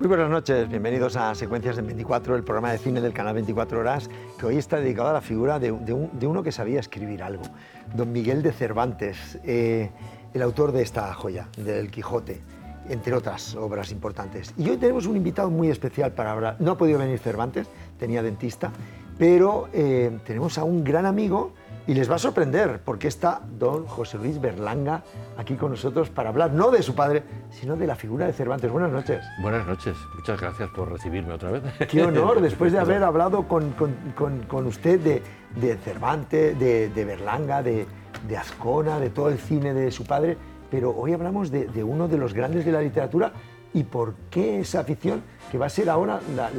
Muy buenas noches, bienvenidos a Secuencias en 24, el programa de cine del canal 24 Horas, que hoy está dedicado a la figura de uno que sabía escribir algo, don Miguel de Cervantes, el autor de esta joya, del Quijote, entre otras obras importantes. Y hoy tenemos un invitado muy especial para hablar. No ha podido venir Cervantes, tenía dentista, pero tenemos a un gran amigo y les va a sorprender, porque está don José Luis Berlanga aquí con nosotros para hablar no de su padre, sino de la figura de Cervantes. Buenas noches. Buenas noches, muchas gracias por recibirme otra vez. Qué honor, después de haber hablado con usted de Cervantes, de Berlanga, de Azcona, de todo el cine de su padre, pero hoy hablamos de uno de los grandes de la literatura y por qué esa afición que va a ser ahora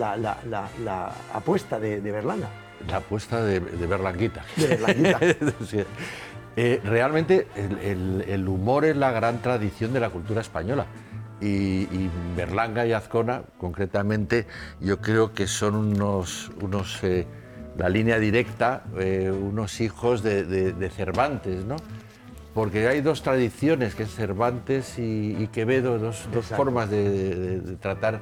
la apuesta de Berlanga. La apuesta de Berlanguita. De Berlanguita. Sí. Realmente el humor es la gran tradición de la cultura española y Berlanga y Azcona, concretamente, yo creo que son la línea directa, unos hijos de Cervantes, ¿no? Porque hay dos tradiciones, que es Cervantes y Quevedo, dos formas de tratar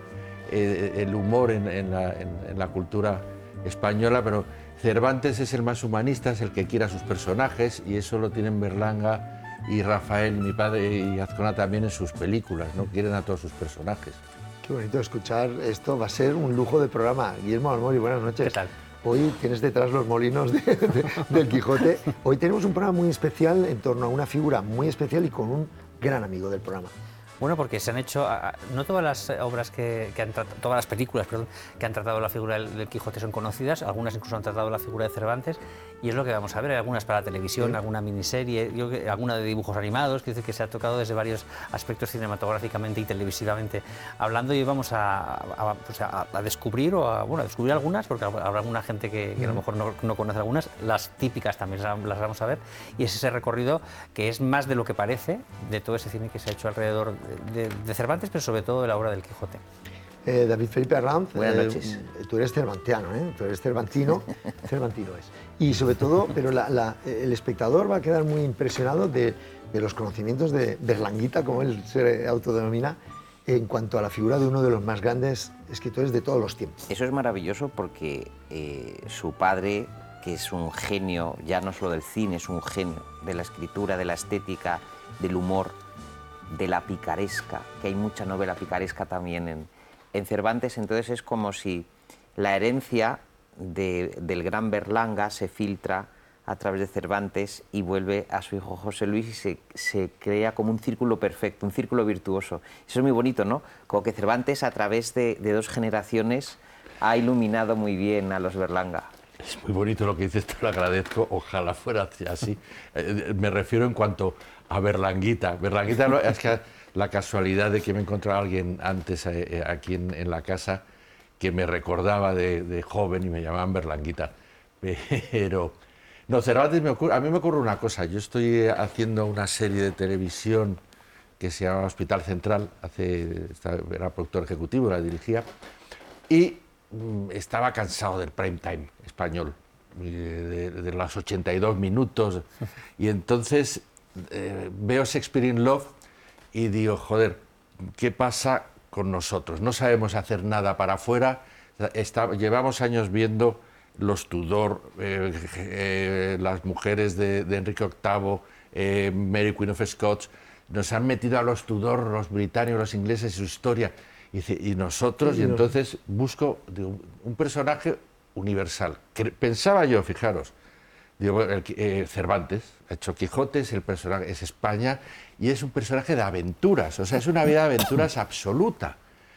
el humor en la cultura española, pero Cervantes es el más humanista, es el que quiere a sus personajes, y eso lo tienen Berlanga y Rafael, mi padre, y Azcona también en sus películas, ¿no? Quieren a todos sus personajes. Qué bonito escuchar esto, va a ser un lujo de programa. Guillermo Almori, buenas noches. ¿Qué tal? Hoy tienes detrás los molinos del Quijote. Hoy tenemos un programa muy especial en torno a una figura muy especial y con un gran amigo del programa. Bueno, porque se han hecho, no todas las obras todas las películas, perdón, que han tratado la figura del Quijote son conocidas, algunas incluso han tratado la figura de Cervantes, y es lo que vamos a ver, hay algunas para televisión, sí, alguna miniserie, alguna de dibujos animados, que dice que se ha tocado desde varios aspectos cinematográficamente y televisivamente hablando, y hoy vamos a descubrir, a descubrir algunas, porque habrá alguna gente que a lo mejor no conoce algunas, las típicas también las vamos a ver, y es ese recorrido que es más de lo que parece de todo ese cine que se ha hecho alrededor de Cervantes, pero sobre todo de la obra del Quijote. David Felipe Arranz, buenas noches. Tú eres cervantiano, tú eres cervantino, cervantino es. Y sobre todo, pero el espectador va a quedar muy impresionado de los conocimientos de Berlanguita, como él se autodenomina, en cuanto a la figura de uno de los más grandes escritores de todos los tiempos. Eso es maravilloso porque su padre, que es un genio, ya no solo del cine, es un genio de la escritura, de la estética, del humor, de la picaresca, que hay mucha novela picaresca también en Cervantes, entonces es como si la herencia del gran Berlanga se filtra a través de Cervantes y vuelve a su hijo José Luis y se crea como un círculo perfecto, un círculo virtuoso. Eso es muy bonito, ¿no? Como que Cervantes a través de dos generaciones ha iluminado muy bien a los Berlanga. Es muy bonito lo que dices, te lo agradezco, ojalá fuera así. Me refiero en cuanto a Berlanguita. Berlanguita es que la casualidad de que me encontraba alguien antes aquí en la casa que me recordaba de joven y me llamaban Berlanguita. Pero no, Cervantes a mí me ocurre una cosa. Yo estoy haciendo una serie de televisión que se llama Hospital Central, era productor ejecutivo, la dirigía, y estaba cansado del prime time español, de los 82 minutos, y entonces veo Shakespeare in Love y digo, joder, ¿qué pasa con nosotros? No sabemos hacer nada para afuera, llevamos años viendo los Tudor, las mujeres de Enrique VIII, Mary Queen of Scots, nos han metido a los Tudor, los británicos, los ingleses, su historia. Y nosotros, y entonces busco un personaje universal. Pensaba yo, fijaros, digo, Cervantes ha hecho Quijote, el personaje es España, y es un personaje de aventuras, o sea, es una vida de aventuras absoluta.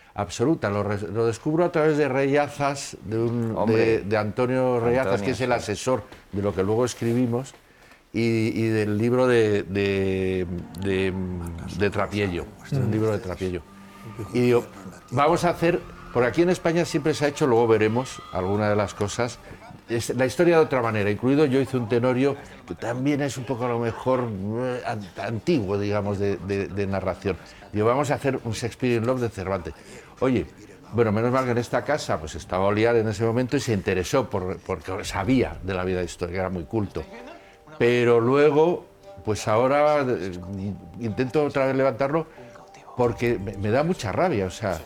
Lo descubro a través de Reyazas, de Antonio Reyazas, que es el asesor de lo que luego escribimos, y del libro de Trapiello, un libro de Trapiello. Y digo, vamos a hacer, porque aquí en España siempre se ha hecho, luego veremos alguna de las cosas, la historia de otra manera, incluido yo hice un Tenorio, que también es un poco a lo mejor antiguo, digamos, de narración. Digo, vamos a hacer un Shakespeare in Love de Cervantes. Oye, bueno, menos mal que en esta casa pues estaba Oliar en ese momento y se interesó porque sabía de la vida histórica, era muy culto. Pero luego, pues ahora intento otra vez levantarlo porque me da mucha rabia, o sea,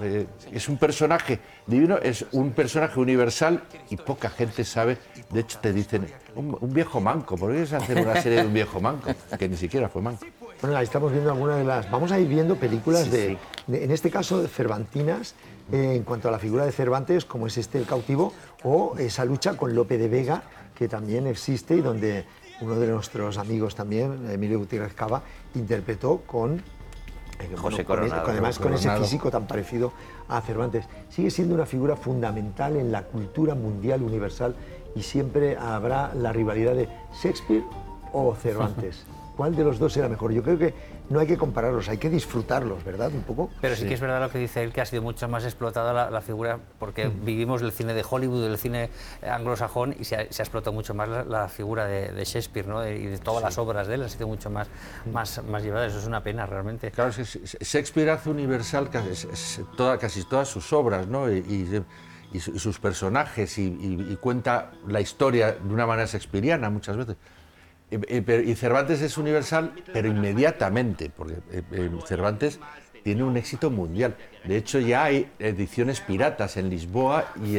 Es un personaje divino, es un personaje universal y poca gente sabe. De hecho, te dicen, un viejo manco. ¿Por qué quieres hacer una serie de un viejo manco? Que ni siquiera fue manco. Bueno, ahí estamos viendo algunas de las... Vamos a ir viendo películas en este caso, cervantinas, en cuanto a la figura de Cervantes, como es El cautivo, o esa lucha con Lope de Vega, que también existe y donde uno de nuestros amigos también, Emilio Gutiérrez Cava, interpretó con... José Coronado. Además, con ese físico tan parecido a Cervantes. Sigue siendo una figura fundamental en la cultura mundial universal y siempre habrá la rivalidad de Shakespeare o Cervantes. ¿Cuál de los dos era mejor? Yo creo que no hay que compararlos, hay que disfrutarlos, ¿verdad? Un poco. Pero sí que es verdad lo que dice él, que ha sido mucho más explotada la figura, porque vivimos el cine de Hollywood, el cine anglosajón, y se ha explotado mucho más la figura de Shakespeare, ¿no? Y de todas las obras de él, ha sido mucho más llevada. Eso es una pena, realmente. Claro, Shakespeare hace universal casi todas sus obras, ¿no? Y sus personajes, y cuenta la historia de una manera shakespeariana muchas veces. Y Cervantes es universal, pero inmediatamente, porque Cervantes tiene un éxito mundial. De hecho, ya hay ediciones piratas en Lisboa y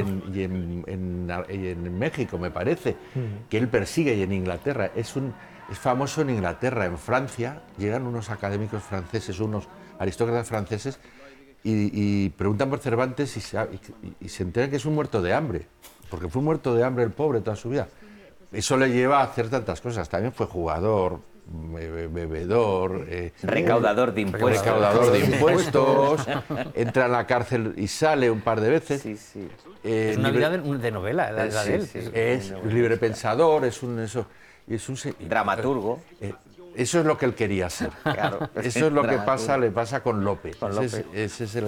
en México, me parece, que él persigue, y en Inglaterra. Es famoso en Inglaterra. En Francia llegan unos académicos franceses, unos aristócratas franceses, y preguntan por Cervantes y se enteran que es un muerto de hambre, porque fue un muerto de hambre el pobre toda su vida. Eso le lleva a hacer tantas cosas. También fue jugador, bebedor... recaudador de impuestos. Recaudador de impuestos, entra en la cárcel y sale un par de veces. Sí, sí. Es una vida de novela, la de él. Sí. Es librepensador, es un dramaturgo. Eso es lo que él quería ser. Claro. Eso es lo que le pasa con Lope. Ese es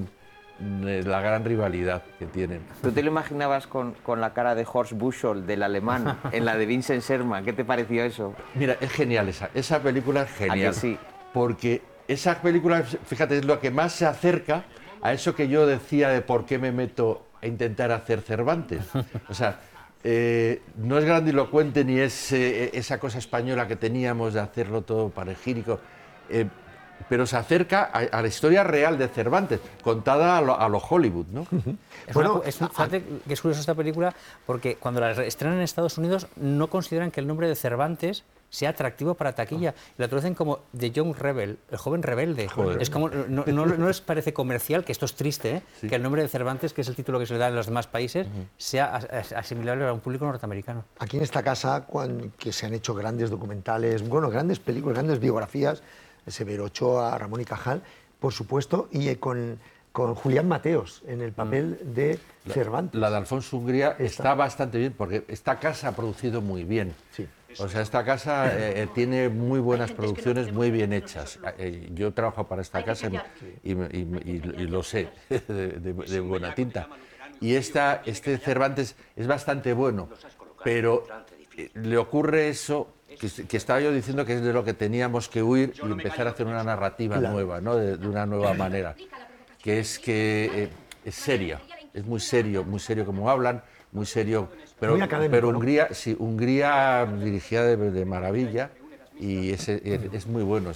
la gran rivalidad que tienen. ¿Tú te lo imaginabas con la cara de Horst Buchholz, del alemán, en la de Vincent Sherman? ¿Qué te pareció eso? Mira, es genial esa película, es genial. ¿A que sí? Porque esa película, fíjate, es lo que más se acerca a eso que yo decía de por qué me meto a intentar hacer Cervantes. O sea, no es grandilocuente ni es esa cosa española que teníamos de hacerlo todo panegírico, pero se acerca a la historia real de Cervantes, contada a lo Hollywood, ¿no? Fíjate que es curioso esta película, porque cuando la estrenan en Estados Unidos no consideran que el nombre de Cervantes sea atractivo para taquilla. Y la traducen como The Young Rebel, el joven rebelde. Joder. Es como, no les parece comercial, que esto es triste, Sí. que el nombre de Cervantes, que es el título que se le da en los demás países, sea asimilable a un público norteamericano. Aquí en esta casa, que se han hecho grandes documentales, bueno, grandes películas, grandes biografías, Severo Ochoa, Ramón y Cajal, por supuesto, y con Julián Mateos en el papel de Cervantes. La de Alfonso Hungría está bastante bien, porque esta casa ha producido muy bien. Sí. O sea, esta casa tiene muy buenas producciones, muy bien hechas. Yo trabajo para esta casa y lo sé, de buena tinta. Y este Cervantes es bastante bueno, pero le ocurre eso que estaba yo diciendo, que es de lo que teníamos que huir y empezar a hacer una narrativa nueva, ¿no? de una nueva manera, que es seria, es muy serio como hablan, muy serio, pero Hungría, ¿no? Sí, Hungría dirigida de maravilla, y es muy bueno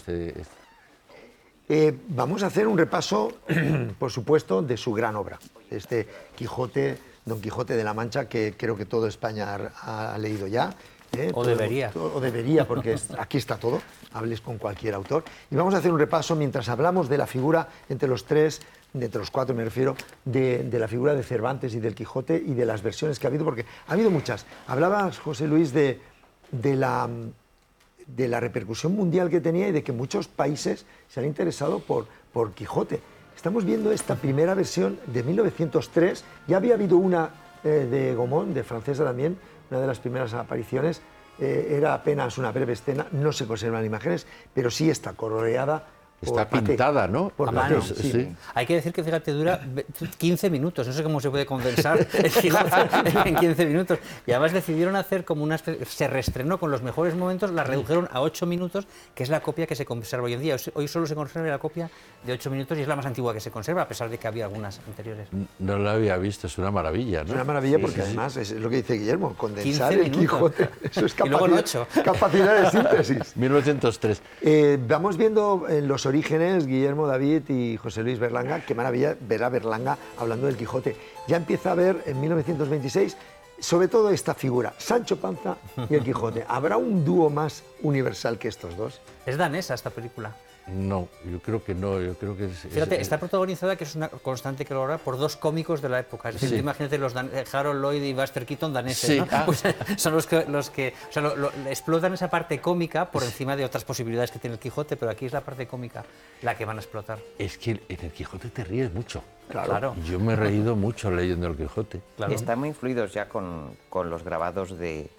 Vamos a hacer un repaso, por supuesto, de su gran obra, este Don Quijote de la Mancha, que creo que toda España ha leído ya. O debería. O debería, porque aquí está todo, hables con cualquier autor. Y vamos a hacer un repaso mientras hablamos de la figura, entre los cuatro me refiero, de la figura de Cervantes y del Quijote y de las versiones que ha habido, porque ha habido muchas. Hablaba José Luis de la repercusión mundial que tenía y de que muchos países se han interesado por Quijote. Estamos viendo esta primera versión de 1903, ya había habido una de Gaumont, de francesa también, una de las primeras apariciones, era apenas una breve escena, no se conservan imágenes, pero sí está coloreada. Está pintada, ¿no? Por a mano, sí. Hay que decir que, fíjate, dura 15 minutos. No sé cómo se puede condensar el Quijote en 15 minutos. Y además decidieron hacer como se reestrenó con los mejores momentos, la redujeron a 8 minutos, que es la copia que se conserva hoy en día. Hoy solo se conserva la copia de 8 minutos y es la más antigua que se conserva, a pesar de que había algunas anteriores. No la había visto, es una maravilla, ¿no? Es una maravilla porque además es lo que dice Guillermo, condensar el Quijote. Eso es y luego en 8. Capacidad de síntesis. 1903. Vamos viendo en los orígenes, Guillermo David y José Luis Berlanga. Qué maravilla ver a Berlanga hablando del Quijote. Ya empieza a ver en 1926, sobre todo esta figura, Sancho Panza y el Quijote. ¿Habrá un dúo más universal que estos dos? Es danesa esta película. No, yo creo que no, yo creo que Fíjate, está protagonizada, que es una constante que logra, por dos cómicos de la época. Es decir, Sí. imagínate los Harold Lloyd y Buster Keaton daneses, Sí. ¿no? Ah. Pues son los que o sea, explotan esa parte cómica por encima de otras posibilidades que tiene el Quijote, pero aquí es la parte cómica la que van a explotar. Es que en el Quijote te ríes mucho. Claro. Yo me he reído mucho leyendo el Quijote. Claro. Están muy influidos ya con los grabados de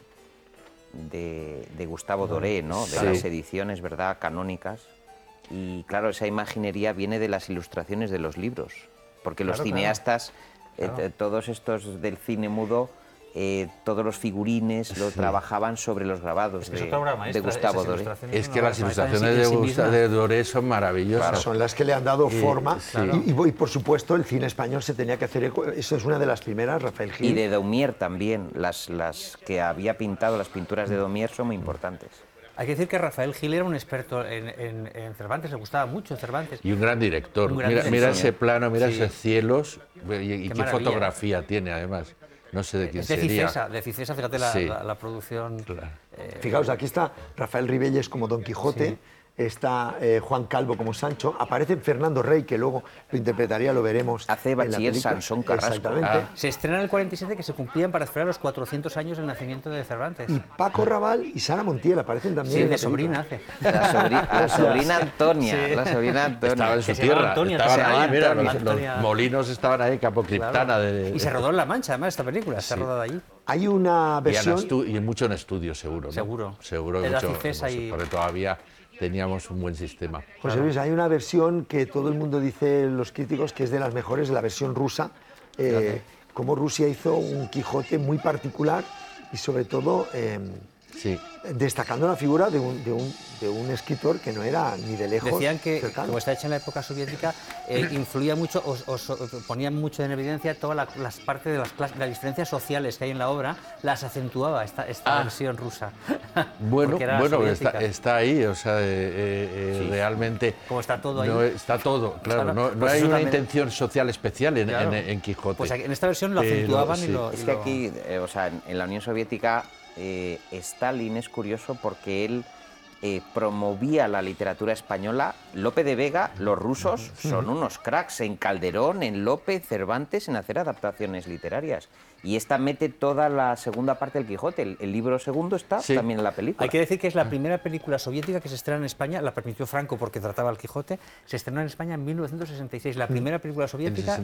Gustavo Doré, ¿no? De Sí. las ediciones, ¿verdad?, canónicas. Y claro, esa imaginería viene de las ilustraciones de los libros, porque los Claro, cineastas, Claro. todos estos del cine mudo, todos los figurines lo trabajaban sobre los grabados Es que es de, otra obra de maestra, Gustavo esas Doré. ilustraciones Es son que una las obra maestra ilustraciones en sí de misma. de Doré son maravillosas. Son las que le han dado forma. sí. Y por supuesto, el cine español se tenía que hacer eco. Eso es una de las primeras, Rafael Gil. Y de Daumier también, las que había pintado, las pinturas de Daumier son muy importantes. Hay que decir que Rafael Gil era un experto en Cervantes, le gustaba mucho Cervantes. Y un gran director. Un gran Mira, director. ese plano, mira Sí. esos cielos y qué maravilla. fotografía tiene además. No sé de quién Es de sería. Cifesa, fíjate Sí. la producción. Claro. Fijaos, aquí está Rafael Ribelles como Don Quijote, está Juan Calvo como Sancho, aparece Fernando Rey, que luego lo interpretaría, lo veremos. Hace en la bachiller película. Sansón Carrasco. Exactamente. Se estrena en el 47, que se cumplían para celebrar los 400 años del nacimiento de Cervantes. Y Paco Raval y Sara Montiel aparecen también. Sí, en la de sobrina película. hace. La sobrina Antonia, Sí. la sobrina Antonia. Estaba en su Que se llamaba tierra, Antonia, estaban que se llamaba ahí, mira, Antonia. los Antonia. molinos estaban ahí, Capocriptana. Claro. Y se rodó en La Mancha, además, esta película, se ha rodado allí. Hay una versión. Y mucho en estudio, seguro. ¿no? Seguro. Seguro De la mucho, Cifesa pues, y- porque todavía teníamos un buen sistema. José Luis, hay una versión que todo el mundo dice, los críticos, que es de las mejores, la versión rusa. Cómo Rusia hizo un Quijote muy particular y sobre todo Sí. destacando la figura de un escritor que no era ni de lejos Decían que, cercano. como está hecha en la época soviética, influía mucho, ponían mucho en evidencia todas las partes de las diferencias sociales que hay en la obra, las acentuaba esta versión rusa. Bueno, Porque era soviética. está ahí, o sea, realmente... Como está todo ahí. No, está todo, claro. Claro, No, no pues hay eso una también- intención social especial Claro. en Quijote. Pues aquí, en esta versión lo Pero, acentuaban sí. y lo... Es que aquí, o sea, en la Unión Soviética, Stalin es curioso porque él promovía la literatura española. Lope de Vega, los rusos son unos cracks en Calderón, en Lope, Cervantes, en hacer adaptaciones literarias. Y esta mete toda la segunda parte del Quijote. El libro segundo está Sí. también en la película. Hay que decir que es la primera película soviética que se estrena en España, la permitió Franco porque trataba al Quijote, se estrenó en España en 1966, la primera película soviética